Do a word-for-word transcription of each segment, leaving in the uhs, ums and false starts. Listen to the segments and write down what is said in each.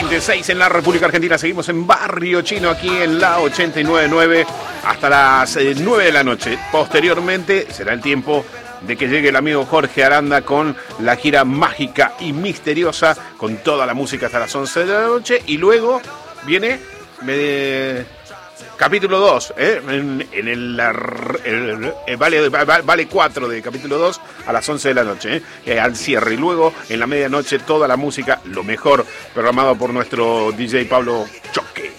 veinte, seis en la República Argentina. Seguimos en Barrio Chino, aquí en la ochenta y nueve punto nueve, hasta las eh, nueve de la noche. Posteriormente será el tiempo de que llegue el amigo Jorge Aranda con la gira mágica y misteriosa, con toda la música hasta las once de la noche. Y luego viene eh, capítulo dos, ¿eh? en, en el, el, el vale, vale cuatro de capítulo dos a las once de la noche, ¿eh? Eh, al cierre. Y luego en la medianoche toda la música, lo mejor, programado por nuestro D J Pablo Choque.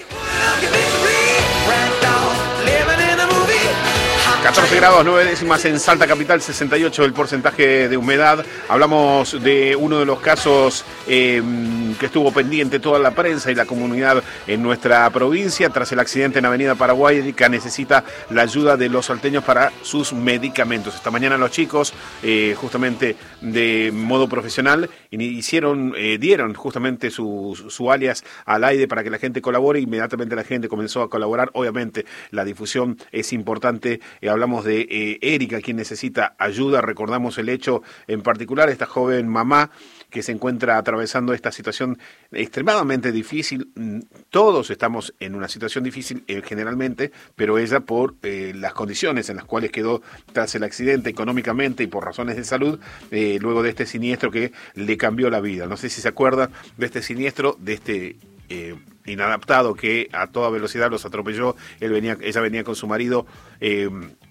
catorce grados, nueve décimas en Salta Capital, sesenta y ocho el porcentaje de humedad. Hablamos de uno de los casos eh, que estuvo pendiente toda la prensa y la comunidad en nuestra provincia. Tras el accidente en Avenida Paraguay, Erika necesita la ayuda de los salteños para sus medicamentos. Esta mañana los chicos, eh, justamente de modo profesional, hicieron, eh, dieron justamente su, su alias al aire para que la gente colabore. Inmediatamente la gente comenzó a colaborar. Obviamente la difusión es importante. Eh, hablamos de eh, Erika, quien necesita ayuda. Recordamos el hecho en particular, esta joven mamá que se encuentra atravesando esta situación extremadamente difícil. Todos estamos en una situación difícil eh, generalmente, pero ella por eh, las condiciones en las cuales quedó tras el accidente económicamente y por razones de salud, eh, luego de este siniestro que le cambió la vida. No sé si se acuerdan de este siniestro, de este eh, inadaptado que a toda velocidad los atropelló. Él venía, ella venía con su marido eh,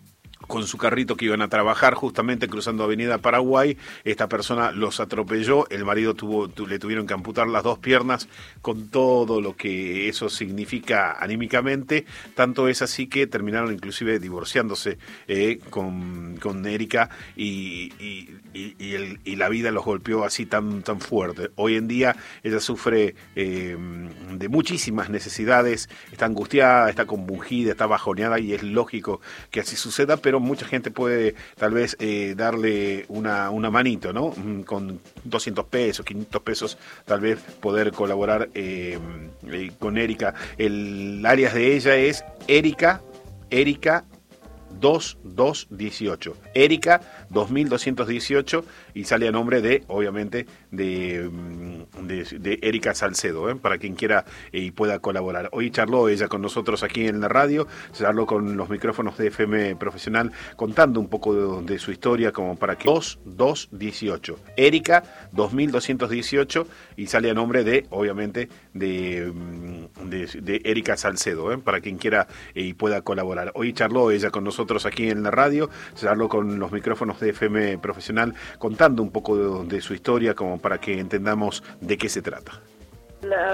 con su carrito, que iban a trabajar justamente cruzando Avenida Paraguay. Esta persona los atropelló, el marido tuvo, tu, le tuvieron que amputar las dos piernas, con todo lo que eso significa anímicamente. Tanto es así que terminaron inclusive divorciándose eh, con, con Erika, y, y, y, y, el, y la vida los golpeó así tan, tan fuerte. Hoy en día ella sufre eh, de muchísimas necesidades, está angustiada, está compungida, está bajoneada, y es lógico que así suceda, pero mucha gente puede tal vez eh, darle una, una manito, ¿no? Con doscientos pesos, quinientos pesos, tal vez poder colaborar eh, eh, con Erika. El alias de ella es Erika, Erika dos mil doscientos dieciocho. Erika dos mil doscientos dieciocho, y sale a nombre de, obviamente, de, de, de Erika Salcedo, ¿eh? Para quien quiera y eh, pueda colaborar. Hoy charló ella con nosotros aquí en la radio, charló con los micrófonos de F M Profesional, contando un poco de, de su historia, como para que dos mil doscientos dieciocho. Erika dos mil doscientos dieciocho, y sale a nombre de, obviamente, de, de, de Erika Salcedo, ¿eh? Para quien quiera y eh, pueda colaborar. Hoy charló ella con nosotros aquí en la radio, charló con los micrófonos de F M Profesional, contando un poco de, de su historia, como para que entendamos de qué se trata. La